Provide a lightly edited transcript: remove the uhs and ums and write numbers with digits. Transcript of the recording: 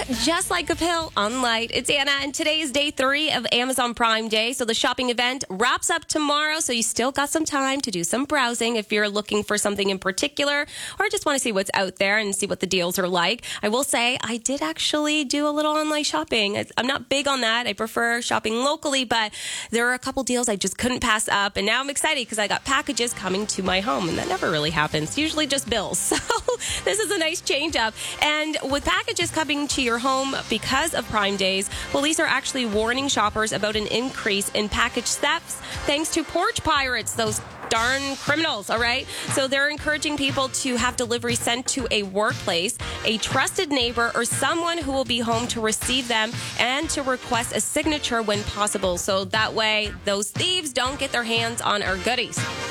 just like a pill on light. It's Anna, and today is day 3 of Amazon Prime Day. So the shopping event wraps up tomorrow. So you still got some time to do some browsing if you're looking for something in particular or just want to see what's out there and see what the deals are like. I will say I did actually do a little online shopping. I'm not big on that. I prefer shopping locally, but there are a couple deals I just couldn't pass up. And now I'm excited because I got packages coming to my home, and that never really happens. It's usually just bills. So this is a nice change up. And with packages coming to your home because of Prime Days, police are actually warning shoppers about an increase in package thefts thanks to porch pirates, those darn criminals, all right? So they're encouraging people to have delivery sent to a workplace, a trusted neighbor, or someone who will be home to receive them, and to request a signature when possible. So that way, those thieves don't get their hands on our goodies.